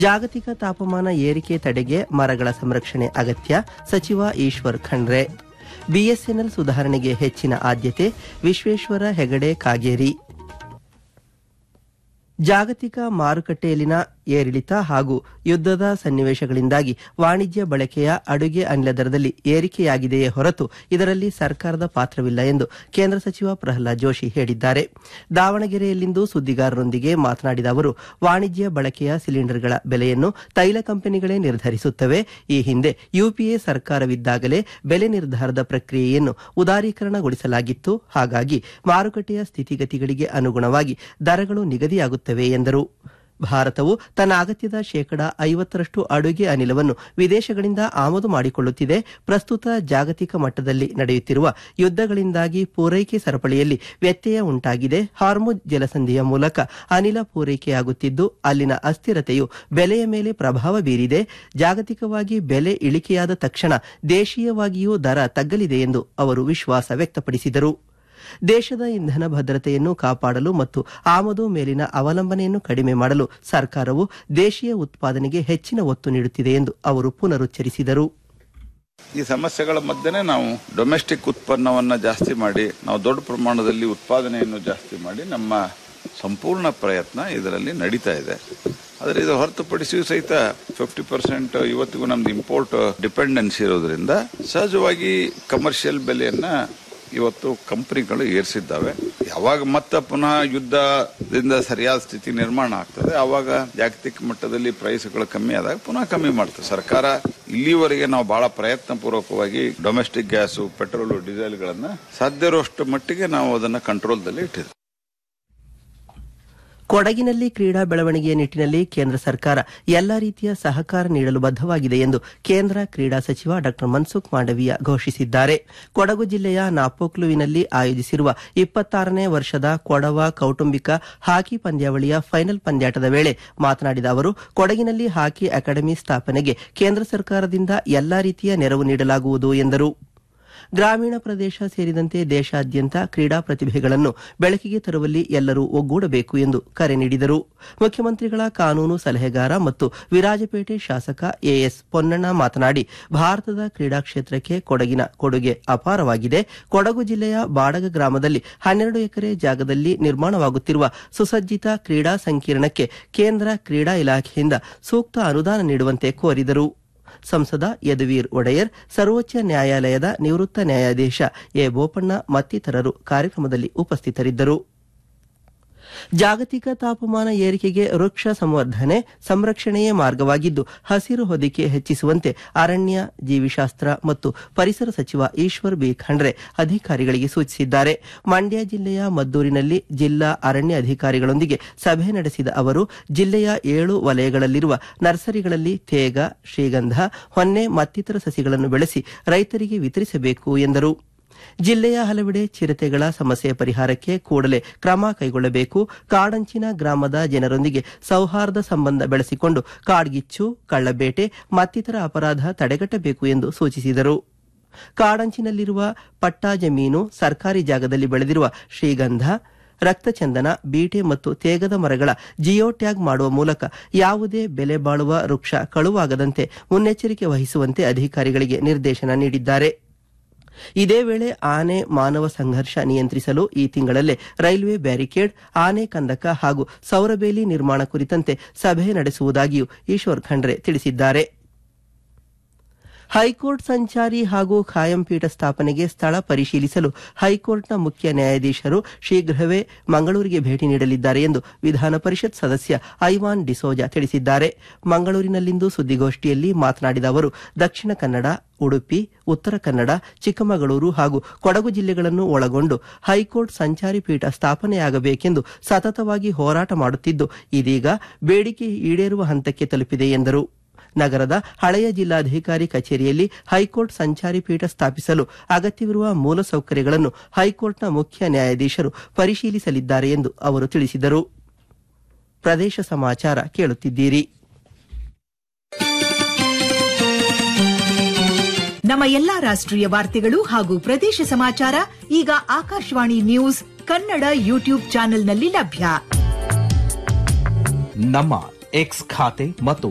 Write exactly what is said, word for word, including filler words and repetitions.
ಜಾಗತಿಕ ತಾಪಮಾನ ಏರಿಕೆ ತಡೆಗೆ ಮರಗಳ ಸಂರಕ್ಷಣೆ ಅಗತ್ಯ, ಸಚಿವ ಈಶ್ವರ್ ಖಂಡ್ರೆ. ಬಿಎಸ್ಎನ್ಎಲ್ ಸುಧಾರಣೆಗೆ ಹೆಚ್ಚಿನ ಆದ್ಯತೆ, ವಿಶ್ವೇಶ್ವರ ಹೆಗಡೆ ಕಾಗೇರಿ. ಜಾಗತಿಕ ಮಾರುಕಟ್ಟೆಯಲ್ಲಿನ ಏರಿಳಿತ ಹಾಗೂ ಯುದ್ದದ ಸನ್ನಿವೇಶಗಳಿಂದಾಗಿ ವಾಣಿಜ್ಯ ಬಳಕೆಯ ಅಡುಗೆ ಅನಿಲ ದರದಲ್ಲಿ ಏರಿಕೆಯಾಗಿದೆಯೇ ಹೊರತು ಇದರಲ್ಲಿ ಸರ್ಕಾರದ ಪಾತ್ರವಿಲ್ಲ ಎಂದು ಕೇಂದ್ರ ಸಚಿವ ಪ್ರಹ್ಲಾದ್ ಜೋಶಿ ಹೇಳಿದ್ದಾರೆ. ದಾವಣಗೆರೆಯಲ್ಲಿಂದು ಸುದ್ದಿಗಾರರೊಂದಿಗೆ ಮಾತನಾಡಿದ ಅವರು, ವಾಣಿಜ್ಯ ಬಳಕೆಯ ಸಿಲಿಂಡರ್ಗಳ ಬೆಲೆಯನ್ನು ತೈಲ ಕಂಪನಿಗಳೇ ನಿರ್ಧರಿಸುತ್ತವೆ. ಈ ಹಿಂದೆ ಯುಪಿಎ ಸರ್ಕಾರವಿದ್ದಾಗಲೇ ಬೆಲೆ ನಿರ್ಧಾರದ ಪ್ರಕ್ರಿಯೆಯನ್ನು ಉದಾರೀಕರಣಗೊಳಿಸಲಾಗಿತ್ತು. ಹಾಗಾಗಿ ಮಾರುಕಟ್ಟೆಯ ಸ್ಥಿತಿಗತಿಗಳಿಗೆ ಅನುಗುಣವಾಗಿ ದರಗಳು ನಿಗದಿಯಾಗುತ್ತವೆ ಎಂದರು. ಭಾರತವು ತನ್ನ ಅಗತ್ಯದ ಶೇಕಡಾ ಐವತ್ತರಷ್ಟು ಅಡುಗೆ ಅನಿಲವನ್ನು ವಿದೇಶಗಳಿಂದ ಆಮದು ಮಾಡಿಕೊಳ್ಳುತ್ತಿದೆ. ಪ್ರಸ್ತುತ ಜಾಗತಿಕ ಮಟ್ಟದಲ್ಲಿ ನಡೆಯುತ್ತಿರುವ ಯುದ್ದಗಳಿಂದಾಗಿ ಪೂರೈಕೆ ಸರಪಳಿಯಲ್ಲಿ ವ್ಯತ್ಯಯ ಉಂಟಾಗಿದೆ. ಹಾರ್ಮುಜ್ ಜಲಸಂಧಿಯ ಮೂಲಕ ಅನಿಲ ಪೂರೈಕೆಯಾಗುತ್ತಿದ್ದು ಅಲ್ಲಿನ ಅಸ್ಥಿರತೆಯು ಬೆಲೆಯ ಮೇಲೆ ಪ್ರಭಾವ ಬೀರಿದೆ. ಜಾಗತಿಕವಾಗಿ ಬೆಲೆ ಇಳಿಕೆಯಾದ ತಕ್ಷಣ ದೇಶೀಯವಾಗಿಯೂ ದರ ತಗ್ಗಲಿದೆ ಎಂದು ಅವರು ವಿಶ್ವಾಸ ವ್ಯಕ್ತಪಡಿಸಿದರು. ದೇಶದ ಇಂಧನ ಭದ್ರತೆಯನ್ನು ಕಾಪಾಡಲು ಮತ್ತು ಆಮದು ಮೇಲಿನ ಅವಲಂಬನೆಯನ್ನು ಕಡಿಮೆ ಮಾಡಲು ಸರ್ಕಾರವು ದೇಶೀಯ ಉತ್ಪಾದನೆಗೆ ಹೆಚ್ಚಿನ ಒತ್ತು ನೀಡುತ್ತಿದೆ ಎಂದು ಅವರು ಪುನರುಚ್ಚರಿಸಿದರು. ಈ ಸಮಸ್ಯೆಗಳ ಮಧ್ಯೆ ನಾವು ಡೊಮೆಸ್ಟಿಕ್ ಉತ್ಪನ್ನವನ್ನು ಜಾಸ್ತಿ ಮಾಡಿ, ನಾವು ದೊಡ್ಡ ಪ್ರಮಾಣದಲ್ಲಿ ಉತ್ಪಾದನೆಯನ್ನು ಜಾಸ್ತಿ ಮಾಡಿ ನಮ್ಮ ಸಂಪೂರ್ಣ ಪ್ರಯತ್ನ ಇದರಲ್ಲಿ ನಡೀತಾ ಇದೆ. ಆದರೆ ಇದು ಹೊರತುಪಡಿಸಿಯೂ ಸಹಿತ ಫಿಫ್ಟಿ ಪರ್ಸೆಂಟ್ ಇವತ್ತಿಗೂ ನಮ್ದು ಇಂಪೋರ್ಟ್ ಡಿಪೆಂಡೆನ್ಸಿ ಇರೋದ್ರಿಂದ ಸಹಜವಾಗಿ ಕಮರ್ಷಿಯಲ್ ಬೆಲೆಯನ್ನ ಇವತ್ತು ಕಂಪನಿಗಳು ಏರಿಸಿದ್ದಾವೆ. ಯಾವಾಗ ಮತ್ತೆ ಪುನಃ ಯುದ್ಧದಿಂದ ಸರಿಯಾದ ಸ್ಥಿತಿ ನಿರ್ಮಾಣ ಆಗ್ತದೆ, ಆವಾಗ ಜಾಗತಿಕ ಮಟ್ಟದಲ್ಲಿ ಪ್ರೈಸ್ಗಳು ಕಮ್ಮಿ ಆದಾಗ ಪುನಃ ಕಮ್ಮಿ ಮಾಡ್ತದೆ ಸರ್ಕಾರ. ಇಲ್ಲಿವರೆಗೆ ನಾವು ಬಹಳ ಪ್ರಯತ್ನ ಪೂರ್ವಕವಾಗಿ ಡೊಮೆಸ್ಟಿಕ್ ಗ್ಯಾಸು, ಪೆಟ್ರೋಲು, ಡೀಸೆಲ್ಗಳನ್ನ ಸಾಧ್ಯ ಇರುವಷ್ಟು ಮಟ್ಟಿಗೆ ನಾವು ಅದನ್ನ ಕಂಟ್ರೋಲ್ದಲ್ಲಿ ಇಟ್ಟಿದ್ದೇವೆ. ಕೊಡಗಿನಲ್ಲಿ ಕ್ರೀಡಾ ಬೆಳವಣಿಗೆಯ ನಿಟ್ಟಿನಲ್ಲಿ ಕೇಂದ್ರ ಸರ್ಕಾರ ಎಲ್ಲಾ ರೀತಿಯ ಸಹಕಾರ ನೀಡಲು ಬದ್ದವಾಗಿದೆ ಎಂದು ಕೇಂದ್ರ ಕ್ರೀಡಾ ಸಚಿವ ಡಾ ಮನ್ಸುಖ್ ಮಾಂಡವೀಯ ಘೋಷಿಸಿದ್ದಾರೆ. ಕೊಡಗು ಜಿಲ್ಲೆಯ ನಾಪೋಕ್ಲುವಿನಲ್ಲಿ ಆಯೋಜಿಸಿರುವ ಇಪ್ಪತ್ತಾರನೇ ವರ್ಷದ ಕೊಡವ ಕೌಟುಂಬಿಕ ಹಾಕಿ ಪಂದ್ಯಾವಳಿಯ ಫೈನಲ್ ಪಂದ್ಯಾಟದ ವೇಳೆ ಮಾತನಾಡಿದ ಅವರು, ಕೊಡಗಿನಲ್ಲಿ ಹಾಕಿ ಅಕಾಡೆಮಿ ಸ್ಥಾಪನೆಗೆ ಕೇಂದ್ರ ಸರ್ಕಾರದಿಂದ ಎಲ್ಲಾ ರೀತಿಯ ನೆರವು ನೀಡಲಾಗುವುದು ಎಂದರು. ಗ್ರಾಮೀಣ ಪ್ರದೇಶ ಸೇರಿದಂತೆ ದೇಶಾದ್ಯಂತ ಕ್ರೀಡಾ ಪ್ರತಿಭೆಗಳನ್ನು ಬೆಳಕಿಗೆ ತರುವಲ್ಲಿ ಎಲ್ಲರೂ ಒಗ್ಗೂಡಬೇಕು ಎಂದು ಕರೆ ನೀಡಿದರು. ಮುಖ್ಯಮಂತ್ರಿಗಳ ಕಾನೂನು ಸಲಹೆಗಾರ ಮತ್ತು ವಿರಾಜಪೇಟೆ ಶಾಸಕ ಎಎಸ್ ಪೊನ್ನಣ್ಣ ಮಾತನಾಡಿ, ಭಾರತದ ಕ್ರೀಡಾ ಕ್ಷೇತ್ರಕ್ಕೆ ಕೊಡಗಿನ ಕೊಡುಗೆ ಅಪಾರವಾಗಿದೆ. ಕೊಡಗು ಜಿಲ್ಲೆಯ ಬಾಡಗ ಗ್ರಾಮದಲ್ಲಿ ಹನ್ನೆರಡು ಎಕರೆ ಜಾಗದಲ್ಲಿ ನಿರ್ಮಾಣವಾಗುತ್ತಿರುವ ಸುಸಜ್ಜಿತ ಕ್ರೀಡಾ ಸಂಕೀರ್ಣಕ್ಕೆ ಕೇಂದ್ರ ಕ್ರೀಡಾ ಇಲಾಖೆಯಿಂದ ಸೂಕ್ತ ಅನುದಾನ ನೀಡುವಂತೆ ಕೋರಿದರು. ಸಂಸದ ಯದುವೀರ್ ಒಡೆಯರ್, ಸರ್ವೋಚ್ಚ ನ್ಯಾಯಾಲಯದ ನಿವೃತ್ತ ನ್ಯಾಯಾಧೀಶ ಎ ಬೋಪಣ್ಣ ಮತ್ತಿತರರು ಕಾರ್ಯಕ್ರಮದಲ್ಲಿ ಉಪಸ್ಥಿತರಿದ್ದರು. ಜಾಗತಿಕ ತಾಪಮಾನ ಏರಿಕೆಗೆ ವೃಕ್ಷ ಸಂವರ್ಧನೆ, ಸಂರಕ್ಷಣೆಯೇ ಮಾರ್ಗವಾಗಿದ್ದು ಹಸಿರು ಹೊದಿಕೆ ಹೆಚ್ಚಿಸುವಂತೆ ಅರಣ್ಯ, ಜೀವಿಶಾಸ್ತ್ರ ಮತ್ತು ಪರಿಸರ ಸಚಿವ ಈಶ್ವರ್ ಬಿ ಖಂಡ್ರೆ ಅಧಿಕಾರಿಗಳಿಗೆ ಸೂಚಿಸಿದ್ದಾರೆ. ಮಂಡ್ಯ ಜಿಲ್ಲೆಯ ಮದ್ದೂರಿನಲ್ಲಿ ಜಿಲ್ಲಾ ಅರಣ್ಯ ಅಧಿಕಾರಿಗಳೊಂದಿಗೆ ಸಭೆ ನಡೆಸಿದ ಅವರು, ಜಿಲ್ಲೆಯ ಏಳು ವಲಯಗಳಲ್ಲಿರುವ ನರ್ಸರಿಗಳಲ್ಲಿ ತೇಗ, ಶ್ರೀಗಂಧ, ಹೊನ್ನೆ ಮತ್ತಿತರ ಸಸಿಗಳನ್ನು ಬೆಳೆಸಿ ರೈತರಿಗೆ ವಿತರಿಸಬೇಕು ಎಂದರು. ಜಿಲ್ಲೆಯ ಹಲವೆಡೆ ಚಿರತೆಗಳ ಸಮಸ್ಯೆ ಪರಿಹಾರಕ್ಕೆ ಕೂಡಲೇ ಕ್ರಮ ಕೈಗೊಳ್ಳಬೇಕು. ಕಾಡಂಚಿನ ಗ್ರಾಮದ ಜನರೊಂದಿಗೆ ಸೌಹಾರ್ದ ಸಂಬಂಧ ಬೆಳೆಸಿಕೊಂಡು ಕಾಡ್ಗಿಚ್ಚು, ಕಳ್ಳಬೇಟೆ ಮತ್ತಿತರ ಅಪರಾಧ ತಡೆಗಟ್ಟಬೇಕು ಎಂದು ಸೂಚಿಸಿದರು. ಕಾಡಂಚಿನಲ್ಲಿರುವ ಪಟ್ಟಾ ಜಮೀನು, ಸರ್ಕಾರಿ ಜಾಗದಲ್ಲಿ ಬೆಳೆದಿರುವ ಶ್ರೀಗಂಧ, ರಕ್ತಚಂದನ, ಬೀಟೆ ಮತ್ತು ತೇಗದ ಮರಗಳ ಜಿಯೋ ಟ್ಯಾಗ್ ಮಾಡುವ ಮೂಲಕ ಯಾವುದೇ ಬೆಲೆ ಬಾಳುವ ವೃಕ್ಷ ಕಳುವಾಗದಂತೆ ಮುನ್ನೆಚ್ಚರಿಕೆ ವಹಿಸುವಂತೆ ಅಧಿಕಾರಿಗಳಿಗೆ ನಿರ್ದೇಶನ ನೀಡಿದ್ದಾರೆ. ಇದೇ ವೇಳೆ ಆನೆ ಮಾನವ ಸಂಘರ್ಷ ನಿಯಂತ್ರಿಸಲು ಈ ತಿಂಗಳಲ್ಲೇ ರೈಲ್ವೆ ಬ್ಯಾರಿಕೇಡ್, ಆನೆ ಕಂದಕ ಹಾಗೂ ಸೌರಬೇಲಿ ನಿರ್ಮಾಣ ಕುರಿತಂತೆ ಸಭೆ ನಡೆಸುವುದಾಗಿಯೂ ಈಶ್ವರ್ ಖಂಡ್ರೆ ತಿಳಿಸಿದ್ದಾರೆ. ಹೈಕೋರ್ಟ್ ಸಂಚಾರಿ ಹಾಗೂ ಖಾಯಂ ಪೀಠ ಸ್ಥಾಪನೆಗೆ ಸ್ಥಳ ಪರಿಶೀಲಿಸಲು ಹೈಕೋರ್ಟ್ನ ಮುಖ್ಯ ನ್ಯಾಯಾಧೀಶರು ಶೀಘ್ರವೇ ಮಂಗಳೂರಿಗೆ ಭೇಟಿ ನೀಡಲಿದ್ದಾರೆ ಎಂದು ವಿಧಾನ ಪರಿಷತ್ ಸದಸ್ಯ ಐವಾನ್ ಡಿಸೋಜಾ ತಿಳಿಸಿದ್ದಾರೆ. ಮಂಗಳೂರಿನಲ್ಲಿಂದು ಸುದ್ದಿಗೋಷ್ಠಿಯಲ್ಲಿ ಮಾತನಾಡಿದ ಅವರು, ದಕ್ಷಿಣ ಕನ್ನಡ, ಉಡುಪಿ, ಉತ್ತರ ಕನ್ನಡ, ಚಿಕ್ಕಮಗಳೂರು ಹಾಗೂ ಕೊಡಗು ಜಿಲ್ಲೆಗಳನ್ನು ಒಳಗೊಂಡು ಹೈಕೋರ್ಟ್ ಸಂಚಾರಿ ಪೀಠ ಸ್ಥಾಪನೆಯಾಗಬೇಕೆಂದು ಸತತವಾಗಿ ಹೋರಾಟ ಮಾಡುತ್ತಿದ್ದು ಇದೀಗ ಬೇಡಿಕೆ ಈಡೇರುವ ಹಂತಕ್ಕೆ ತಲುಪಿದೆ ಎಂದರು. ನಗರದ ಹಳೆಯ ಜಿಲ್ಲಾಧಿಕಾರಿ ಕಚೇರಿಯಲ್ಲಿ ಹೈಕೋರ್ಟ್ ಸಂಚಾರಿ ಪೀಠ ಸ್ಥಾಪಿಸಲು ಅಗತ್ಯವಿರುವ ಮೂಲಸೌಕರ್ಯಗಳನ್ನು ಹೈಕೋರ್ಟ್ನ ಮುಖ್ಯ ನ್ಯಾಯಾಧೀಶರು ಪರಿಶೀಲಿಸಲಿದ್ದಾರೆ ಎಂದು ಅವರು ತಿಳಿಸಿದರು. ಪ್ರದೇಶ ಸಮಾಚಾರ ಕೇಳುತ್ತಿದ್ದೀರಿ. ನಮ್ಮ ಎಲ್ಲಾ ರಾಷ್ಟ್ರೀಯ ವಾರ್ತೆಗಳು ಹಾಗೂ ಪ್ರದೇಶ ಸಮಾಚಾರ ಈಗ ಆಕಾಶವಾಣಿ ನ್ಯೂಸ್ ಕನ್ನಡ ಯೂಟ್ಯೂಬ್ ಚಾನೆಲ್ನಲ್ಲಿ ಲಭ್ಯ. ನಮ್ಮ ಎಕ್ಸ್ ಖಾತೆ ಮತ್ತು